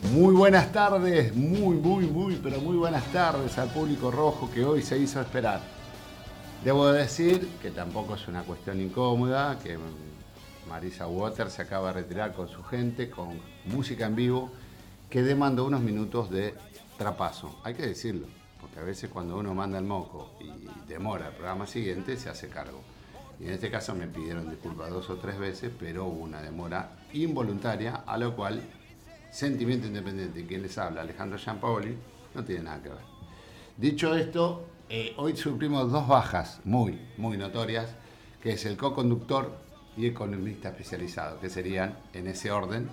Muy buenas tardes, pero muy buenas tardes al público rojo que hoy se hizo esperar. Debo decir que tampoco es una cuestión incómoda, que Marisa Water se acaba de retirar con su gente, con música en vivo, que demandó unos minutos de trapazo. Hay que decirlo, porque a veces cuando uno manda el moco y demora el programa siguiente, se hace cargo. Y en este caso me pidieron disculpas 2 o 3 veces, pero hubo una demora involuntaria, a lo cual Sentimiento Independiente, quien les habla, Alejandro Giampaoli, no tiene nada que ver. Dicho esto, hoy sufrimos 2 bajas muy notorias, que es el co-conductor y el columnista especializado, que serían, en ese orden,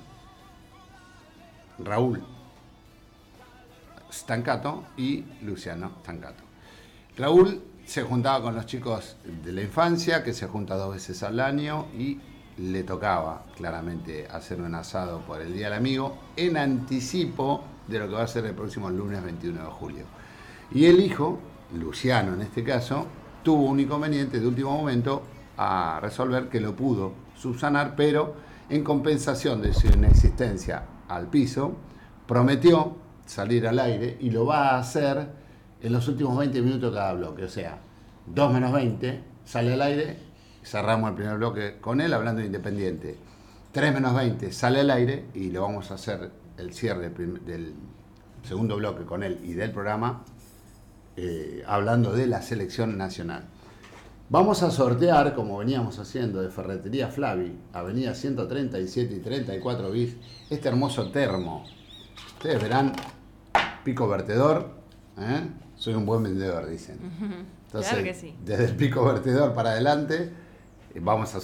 Raúl Stancato y Luciano Stancato. Raúl se juntaba con los chicos de la infancia, que se junta 2 veces al año, y le tocaba claramente hacer un asado por el Día del Amigo en anticipo de lo que va a ser el próximo lunes 21 de julio. Y el hijo, Luciano en este caso, tuvo un inconveniente de último momento a resolver, que lo pudo subsanar, pero en compensación de su inexistencia al piso, prometió salir al aire y lo va a hacer en los últimos 20 minutos de cada bloque. O sea, 2 menos 20 sale al aire, cerramos el primer bloque con él hablando de Independiente. 3 menos 20 sale al aire y lo vamos a hacer el cierre del segundo bloque con él y del programa hablando de la selección nacional. Vamos a sortear, como veníamos haciendo, de Ferretería Flavi, avenida 137 y 34 bis, este hermoso termo. Ustedes verán, pico vertedor, soy un buen vendedor, dicen. Entonces, claro que sí. Desde el pico vertedor para adelante, vamos a